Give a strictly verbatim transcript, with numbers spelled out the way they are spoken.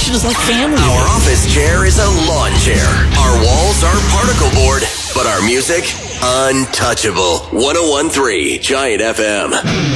shit is like family. Our office chair is a lawn chair. Our walls are particle board, but our music, untouchable. one oh one point three Giant F M.